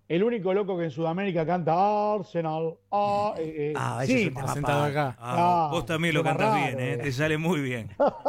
el único loco que en Sudamérica canta Arsenal. Ese Sí, es un tema Sentado padre. acá. Vos también lo tema cantás raro. bien, te sale muy bien.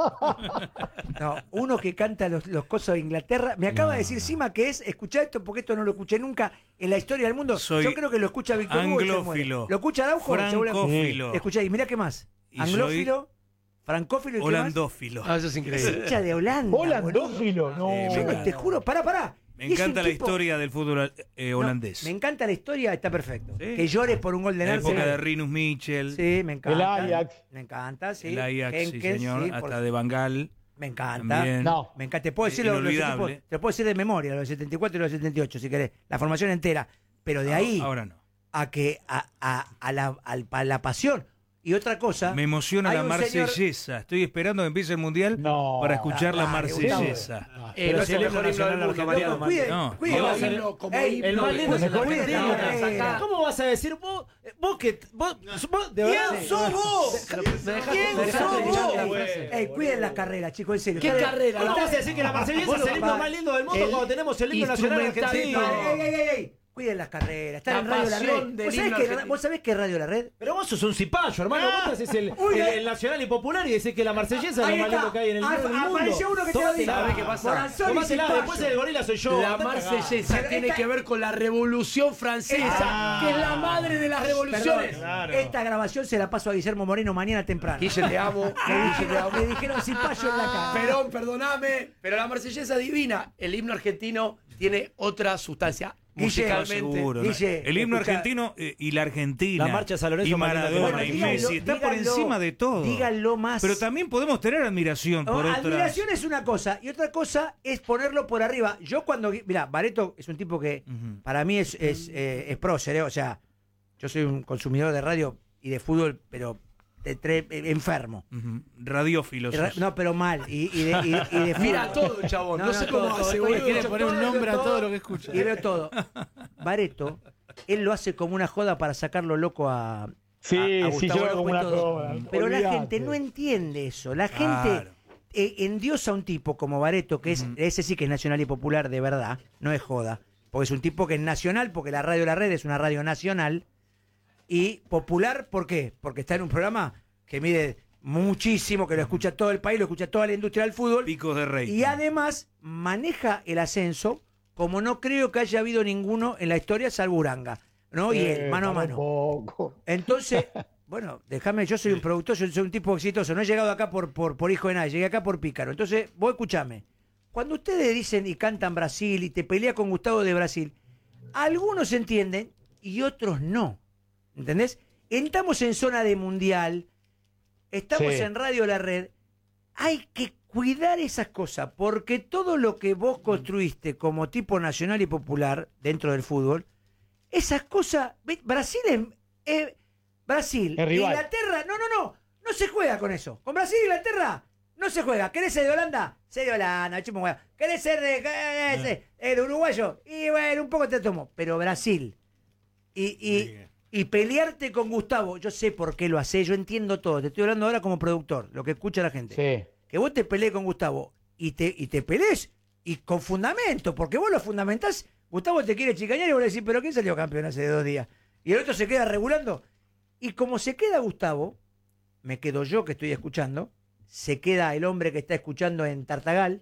No, uno que canta los cosas de Inglaterra. Me acaba de decir Sima que escuchá esto porque esto no lo escuché nunca en la historia del mundo. Soy Yo creo que lo escucha Víctor Hugo y se muere. anglófilo. ¿Lo escucha Araujo? Francófilo. Escuchá, y mirá qué más. Y Anglófilo, francófilo y qué más. Holandófilo. Eso es Es increíble. hincha de Holanda. Holandófilo, no. me Yo encanta. te juro, pará. Me Y es un encanta la tipo- historia del fútbol No, holandés. me encanta la historia, está perfecto. Sí. Que llores por un gol de La Nelson. época de Rinus Mitchell, Sí, me encanta. El Ajax. Me encanta, sí. el Ajax, sí, Henkes, señor, sí, hasta de Bangal. Me encanta. También. No. Me encanta. Te puedo decir los Inolvidable. equipos, te puedo decir de memoria, los 74 y los 78, si querés. La formación entera. Pero de ahí Ahora no. a que a la pasión. Y otra cosa. Me emociona hay la un señor- marsellesa. Estoy esperando que empiece el mundial No. para escuchar la Dale, marsellesa. No Pero es el mejor himno del nacional mundo, argentino, Mariano. no, Cuiden, No, cuiden. no, Ey, himno como ey, himno El más lindo es el cuiden argentino. la carrera. ¿Cómo vas a decir vos que vos de verdad? ¿Quién sos vos? ¿Quién sos vos? Ey, cuiden la carrera, chicos, en serio. ¿Qué carrera? ¿Cómo vas a decir que la marsellesa Vos es el himno papá, más lindo del mundo cuando tenemos el himno nacional argentino? Ey. Cuiden las carreras. Están La en Radio La Red. pasión del himno argentino. ¿Vos sabés qué es Radio La Red? Pero vos sos un cipayo, hermano. Vos haces el nacional y popular y decís que la marsellesa es lo Ahí más está. lindo que hay en el mundo. Apareció uno que te lo diga. ¿Sabés qué pasa? Moranzoni y Tomátela, Cipayo. después el gorila soy yo. La Andá a cagar. marsellesa Pero tiene esta- que ver con la Revolución Francesa, que es la madre de las revoluciones. Perdón, esta grabación se la paso a Guillermo Moreno mañana temprano. Guille, te amo. Me dijeron Cipayo en la cara. Perón, perdóname, pero la marsellesa divina. El himno argentino tiene otra sustancia. Musicalmente. Seguro, ¿no? Guille, El himno escuchá. argentino y la Argentina. La marcha de San Lorenzo y más linda que Maradona la y marcha. Messi. Está por encima de todo. Díganlo más. Pero también podemos tener admiración por otras. Admiración es una cosa y otra cosa es ponerlo por arriba. Yo cuando... Mira, Bareto es un tipo que para mí es prócer, o sea, yo soy un consumidor de radio y de fútbol, pero enfermo. Ujú. Radiófilos. No, pero mal. Y de fútbol. Mira todo, chabón. No sé cómo hace, después boludo. Quiere veo poner un todo, nombre a veo todo lo que escucha. Y veo todo. Bareto, él lo hace como una joda para sacarlo loco a Sí, a sí, Gustavo yo Loco como y una todo. joda. Pero la Olvidate. gente no entiende eso. La Claro. gente endiosa a un tipo como Bareto, que es ese sí que es nacional y popular de verdad, no es joda. Porque es un tipo que es nacional, porque la radio La Red es una radio nacional. Y popular, ¿por qué? Porque está en un programa que mide muchísimo, que lo escucha todo el país, lo escucha toda la industria del fútbol. Picos de rey. Y además maneja el ascenso como no creo que haya habido ninguno en la historia salvo Uranga, ¿no? Y él, mano a mano. Poco. Entonces, bueno, déjame, yo soy un productor, soy un tipo exitoso, no he llegado acá por hijo de nadie, llegué acá por pícaro. Entonces, vos escuchame, cuando ustedes dicen y cantan Brasil y te peleas con Gustavo de Brasil, algunos entienden y otros no, ¿entendés? Estamos en zona de mundial, estamos Sí. en Radio La Red, hay que cuidar esas cosas, porque todo lo que vos construiste como tipo nacional y popular dentro del fútbol, esas cosas, Brasil es Brasil, Es rival. Inglaterra, no se juega con eso. Con Brasil e Inglaterra no se juega. ¿Querés ser de Holanda? Sé de Holanda, chupa un huevo. ¿Querés ser de uruguayo? Y bueno, un poco te tomo. Pero Brasil y pelearte con Gustavo, yo sé por qué lo hace, yo entiendo todo. Te estoy hablando ahora como productor, lo que escucha la gente. Sí. Que vos te pelees con Gustavo y te pelees y con fundamento, porque vos lo fundamentás. Gustavo te quiere chicañar y vos le decís, pero ¿quién salió campeón hace 2 días? Y el otro se queda regulando. Y como se queda Gustavo, me quedo yo que estoy escuchando, se queda el hombre que está escuchando en Tartagal,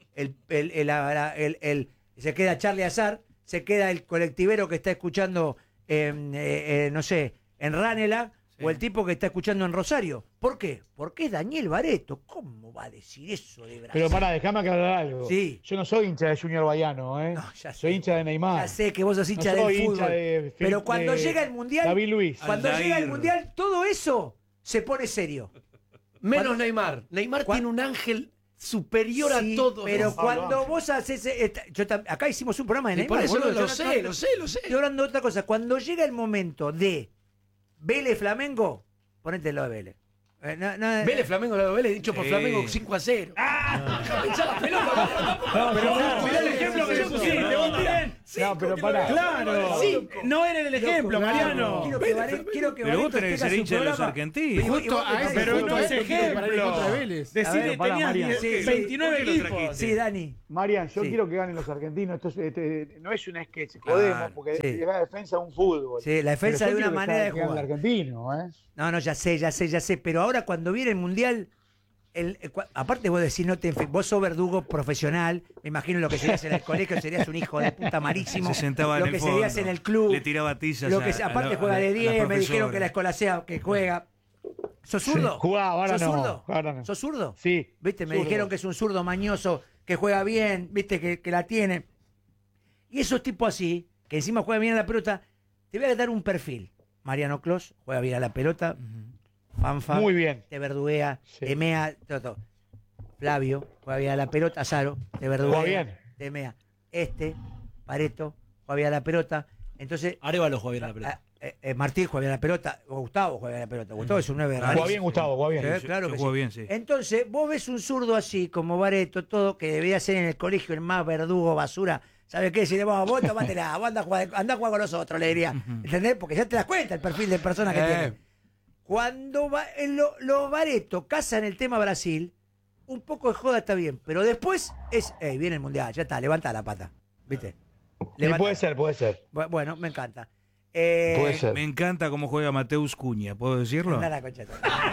se queda Charlie Azar, se queda el colectivero que está escuchando, no sé, en Ranela, o el tipo que está escuchando en Rosario. ¿Por qué? Porque es Daniel Bareto. ¿Cómo va a decir eso de Brasil? Pero pará, déjame aclarar algo. Sí. Yo no soy hincha de Junior Baiano, ¿eh? No, ya soy sé. hincha de Neymar. Ya sé que vos sos hincha No del soy fútbol. hincha de pero cuando de llega el Mundial, David Luiz. cuando Aldair. llega el Mundial, todo eso se pone serio. Menos Cuando- Neymar. Neymar Cuan- tiene un ángel superior Sí, a todo. pero cuando vos haces... acá hicimos un programa de Y Neymar. por eso boludo, lo yo sé. Estoy hablando de otra cosa. Cuando llega el momento de Vélez Flamengo, ponete el lado de Vélez. Vélez Flamengo, lo de Vélez, dicho por Sí. Flamengo 5-0. Deja pensar la pelota. No, pero Cuidá el ejemplo que le pusiste, vos también. No, pero pará. Claro. Sí, no era el ejemplo, Mariano. Quiero que Pero vos Bareto tenés que tenga ser su hincha de los programa. argentinos. Justo a ese Pero punto no es es ejemplo. Para ir contra ejemplo. Vélez. Decir Claro, que pará, tenías Mariano. 29 ¿Por qué lo equipos. trajiste? Sí, Dani. Marian, yo Sí. quiero que ganen los argentinos. Esto no es un sketch, jodemos, Claro, porque sí. es la defensa de un fútbol. Sí, la defensa Pero de yo una quiero que manera de gane jugar. el argentino, ¿eh? No, ya sé. Pero ahora cuando viene el Mundial, aparte vos decís, vos sos verdugo profesional, me imagino lo que serías en el colegio, serías un hijo de puta malísimo. Se sentaba lo en que el fondo. serías en el club. Le tiraba tizas. Lo que aparte juega de 10, me dijeron que la escuela escolasea que juega. ¿Sos zurdo? Jugaba, ahora ¿Sos no. zurdo? Ahora no. ¿Sos zurdo? Sí. ¿Viste? Me zurdo. dijeron que es un zurdo mañoso, que juega bien, ¿viste? Que la tiene. Y esos tipos así, que encima juegan bien a la pelota, te voy a dar un perfil. Mariano Clos juega bien a la pelota, Fanfa, Muy bien. te verduguea, Sí. te mea, todo. Flavio juega bien a la pelota, Zaro, te verduguea, Juega bien. te mea. Pareto, juega bien a la pelota. Entonces, Arevalo juega bien a la pelota. Martín juega bien a la pelota, o Gustavo juega bien a la pelota. Gustavo es un 9 Juega rarísimo. bien, Gustavo, juega bien. Sí, claro que juega sí. bien, sí. Entonces, vos ves un zurdo así, como Bareto, todo, que debería ser en el colegio el más verdugo, basura. ¿Sabes qué? Si le vamos, vos tomátela, vos andá a jugar con nosotros, le diría. ¿Entendés? Porque ya te das cuenta el perfil de persona que tiene. Cuando los Bareto cazan el tema Brasil, un poco de joda está bien, pero después viene el Mundial, ya está, levanta la pata. ¿Viste? Sí, Levanta. puede ser. Bueno, me encanta. Puede ser. Me encanta cómo juega Mateus Cuña, ¿puedo decirlo? Anda la concha de tu madre.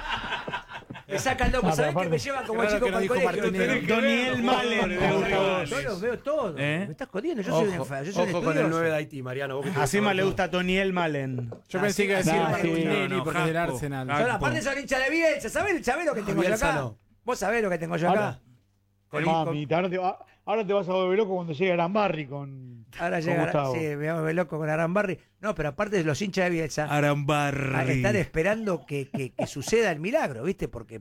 Me sacan loco, No, pero ¿sabés que aparte- me llevan como Claro chico que no para el dijo colegio? Martínez. Doniel Malen. Yo los veo todos. ¿Eh? Me estás jodiendo, yo soy un enfermo. Yo soy un Ojo con el estudioso. 9 de Haití, Mariano. vos que te Así gusta más le todo. gusta a Toniel Malen. Yo pensé que iba a decir No, Martinelli no, porque es del Jaspo. Arsenal. Jaspo. Yo, aparte soy hincha de Bielsa, ¿sabés lo que tengo yo Bielsa acá? no. ¿Vos sabés lo que tengo yo acá? Mamita, ahora te vas a volver loco cuando llegue Arambarri con Ahora con llegará, Gustavo. sí, me voy loco con Arambarri. No, pero aparte de los hinchas de Bielsa, Arambarri. están esperando que suceda el milagro, ¿viste? Porque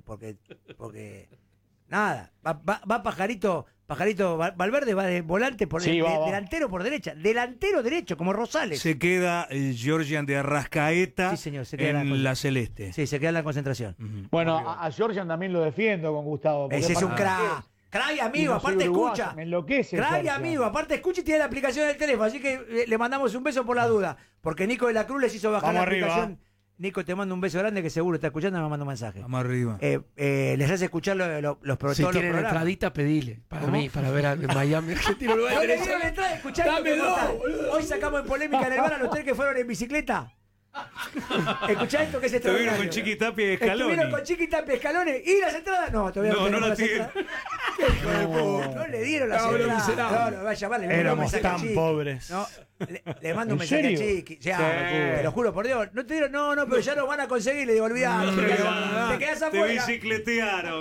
nada, va Pajarito Valverde, va de volante por Sí, va. delantero por derecha, delantero derecho, como Rosales. Se queda Georgian de Arrascaeta Sí, señor, se queda en la en la celeste. Sí, se queda en la concentración. Ujú. Bueno, a Georgian también lo defiendo con Gustavo. porque Ese es un aparte- crack. Crack, Y amigo, no soy aparte uruguayo, escucha. Me enloquece. Crack, Georgian. amigo, aparte escucha y tiene la aplicación del teléfono, así que le mandamos un beso por la duda, porque Nico de la Cruz les hizo bajar Vamos la arriba. aplicación. Nico, te mando un beso grande que seguro está escuchando y me manda un mensaje. Vamos arriba. Les hace escuchar los Si todos los tienen programas. entradita, pedile. Para ¿Cómo? mí, para ver a Miami, Argentina, Uruguay. No le Venezuela. dieron entrada, escuchá Dame esto que dos, pasa. boludo. Hoy sacamos en polémica en el bar a los tres que fueron en bicicleta. Escuchá esto que es Estuvieron extraordinario. con Chiqui Tapia y Scaloni. Estuvieron con Chiqui Tapia y Scaloni. ¿Y las entradas? No, todavía No, no tenemos las tienen. entradas. ¿Qué hijo de puta? No le dieron las Cabrón, entradas. miserable. No, va a llamarle. le mando un Éramos mensaje a tan Chiqui. pobres. No, le mando un ¿En mensaje a serio? Chiqui. Ya, Sí. te lo juro por Dios. No te dieron, no, pero ya lo van a conseguir. Le digo, olvidate. Te quedás Te afuera. bicicletearon.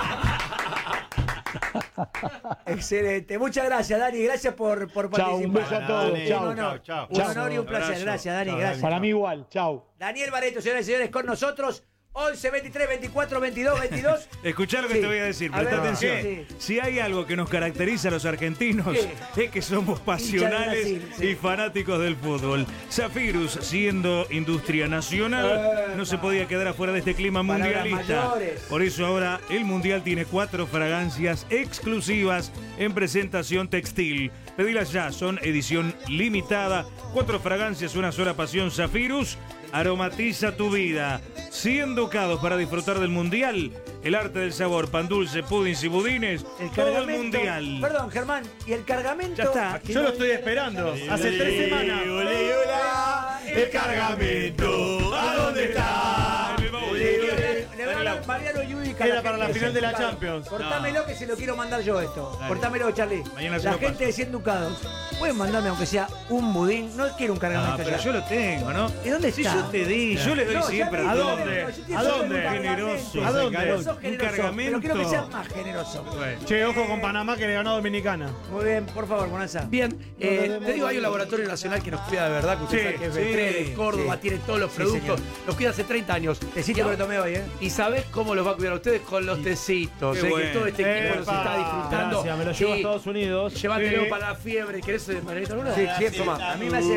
Excelente. Muchas gracias, Dani. Gracias por Chao, participar. un beso a todos. Dani. Chao. Un honor, Chao. un honor y un placer. Abrazo. Gracias, Dani. Chao, Gracias. Para mí igual. Chao. Daniel Bareto, señoras y señores, con nosotros. 11 23 24 22 22. Escuchá lo que Sí. te voy a decir, A presta ver, atención. sí. Si hay algo que nos caracteriza a los argentinos, ¿Qué? es que somos pasionales Hincha de Brasil, sí. y fanáticos del fútbol. Zafirus, siendo industria nacional, no se podía quedar afuera de este clima Palabras mundialista. mayores. Por eso ahora el Mundial tiene 4 fragancias exclusivas en presentación textil. Pedilas ya, son edición limitada. 4 fragancias, una sola pasión. Zafirus aromatiza tu vida. 100 ducados para disfrutar del Mundial. El arte del sabor, pan dulce, puddings y budines. Todo el cargamento- Mundial. Perdón, Germán. ¿Y el cargamento? Ya está. Yo lo estoy esperando. Hace 3 semanas. El cargamento. ¿A dónde está? Le voy a hablar Mariano Yudica. Era para la final de la Champions. Cortámelo que se lo quiero mandar yo esto. Dale. Cortámelo, Charlie. Mañana se La lo gente paso. de 100 ducados. Pueden mandarme aunque sea un budín. No quiero un Ah, cargamento pero ya. yo lo tengo, ¿no? ¿Y dónde Si está? yo te di, yo le doy No, siempre ya a me todos. ¿A dónde? yo estoy ¿A haciendo dónde? un cargamento. Generoso. ¿A dónde? Pero sos Un generoso, cargamento. Pero quiero que seas más generoso. Bueno. Che, ojo con Panamá que le ganó a Dominicana. Muy bien, por favor, Bonanza. Bien, te digo, hay un laboratorio nacional que nos cuida de verdad, que usted Sí, sabe que es sí, Beltré, de Córdoba, sí. tiene todos los Sí, productos, señor. los cuida hace 30 años. Tecito que lo tomé hoy, ¿eh? ¿Y sabés cómo los va a cuidar a ustedes? Con los tecitos. Qué Que bueno. todo este equipo los está disfrutando. Gracias, me lo llevo a Sí. Estados Unidos. Llévatelo Sí. para la fiebre. ¿Querés, Margarita, alguna? Sí, Toma. a mí me hace bien.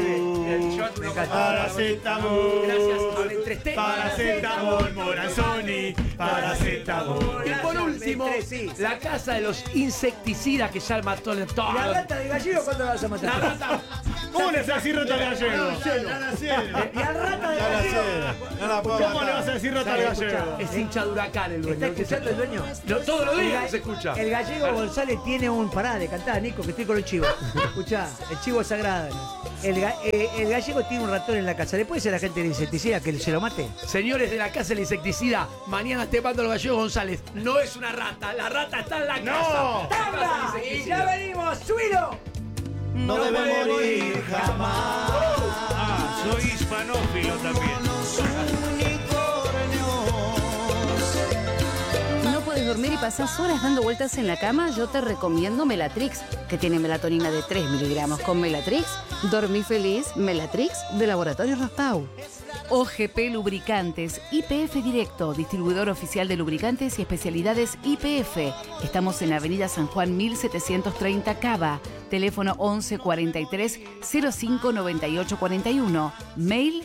Llévate uno Paracetamol. Gracias a Ventresté. Paracetamol, Morazoni, paracetamol. Y por último, la casa de los insecticidas que ya mató el todo. ¿La rata de gallego cuándo la vas a La matar? rata. ¿Cómo le haces decir rata al gallego? ¿Y al rata de gallego? ¿Cómo le vas a decir rata al gallego? Es hincha de Huracán el dueño. ¿Está escuchando el dueño? Todos los días se escucha. El gallego González tiene un... Pará de cantar, Nico, que estoy con el chivo. Escuchá, el chivo es sagrado. El gallego tiene un ratón en la casa. ¿Le puede ser a la gente de insecticida que se lo mate? Señores de la casa del insecticida, mañana te mando los gallegos González. No es una rata, la rata está en la casa. ¡Tamba! ¡Ya venimos! ¡Subilo! No debe morir jamás. Ah, soy hispanófilo también. ¿No puedes dormir y pasás horas dando vueltas en la cama? Yo te recomiendo Melatrix, que tiene melatonina de 3 miligramos. Con Melatrix, dormí feliz. Melatrix, de Laboratorio Raspau. OGP Lubricantes, IPF Directo, distribuidor oficial de lubricantes y especialidades IPF. Estamos en Avenida San Juan 1730 Cava. Teléfono 11 43 05 98 41. Mail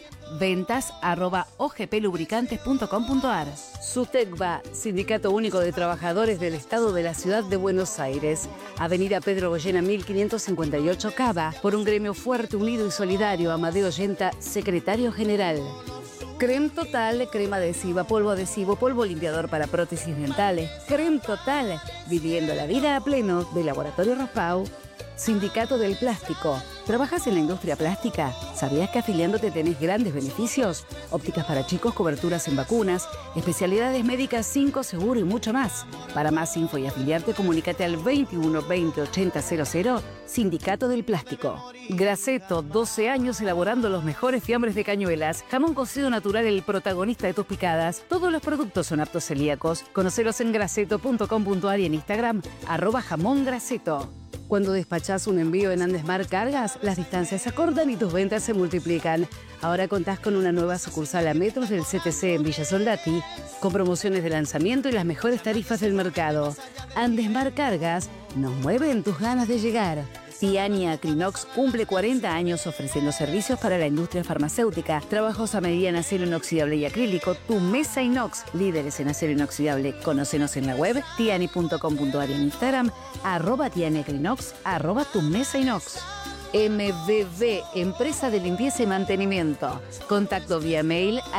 ventas@ogplubricantes.com.ar. SUTECBA, Sindicato Único de Trabajadores del Estado de la Ciudad de Buenos Aires. Avenida Pedro Goyena 1558 Cava. Por un gremio fuerte, unido y solidario. Amadeo Yenta, secretario general. Creme Total, crema adhesiva, polvo limpiador para prótesis dentales. Creme Total, viviendo la vida a pleno, de Laboratorio Raspau. Sindicato del Plástico. ¿Trabajas en la industria plástica? ¿Sabías que afiliándote tenés grandes beneficios? Ópticas para chicos, coberturas en vacunas, especialidades médicas 5 seguro y mucho más. Para más info y afiliarte, comunícate al 21 20 80 00, Sindicato del Plástico. Graceto, 12 años elaborando los mejores fiambres de Cañuelas. Jamón cocido natural, el protagonista de tus picadas. Todos los productos son aptos celíacos. Conocelos en graceto.com.ar y en Instagram, @jamongraceto. Cuando despachás un envío en Andesmar Cargas, las distancias se acortan y tus ventas se multiplican. Ahora contás con una nueva sucursal a metros del CTC en Villa Soldati, con promociones de lanzamiento y las mejores tarifas del mercado. Andesmar Cargas nos mueven tus ganas de llegar. Tiani Acrinox cumple 40 años ofreciendo servicios para la industria farmacéutica, trabajos a medida en acero inoxidable y acrílico, tu mesa inox, líderes en acero inoxidable. Conócenos en la web tiani.com.ar y en Instagram, @tianiacrinox, @tu mesa inox. MVV, empresa de limpieza y mantenimiento. Contacto vía mail a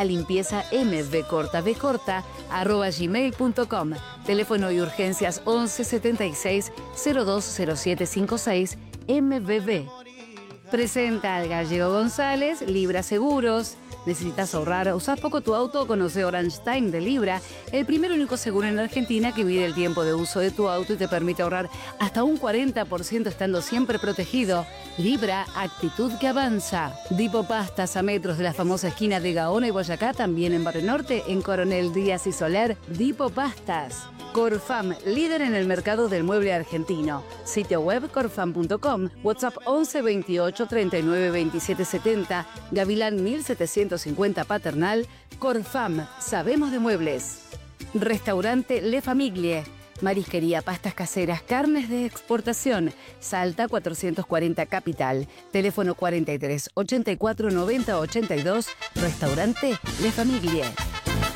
limpiezamvcorta@gmail.com. Teléfono y urgencias 11 76 020756. MVV. Presenta al gallego González, Libra Seguros. ¿Necesitas ahorrar? ¿Usás poco tu auto? Conoce Orange Time de Libra, el primer y único seguro en Argentina que mide el tiempo de uso de tu auto y te permite ahorrar hasta un 40% estando siempre protegido. Libra, actitud que avanza. Dipo Pastas, a metros de la famosa esquina de Gaona y Boyacá, también en Barrio Norte, en Coronel Díaz y Soler. Dipo Pastas. Corfam, líder en el mercado del mueble argentino. Sitio web corfam.com. WhatsApp 11 28 39 27 70. Gavilán 1750 Paternal. Corfam, sabemos de muebles. Restaurante Le Famiglie. Marisquería, pastas caseras, carnes de exportación. Salta 440 Capital. Teléfono 43 84 90 82. Restaurante Le Famiglie.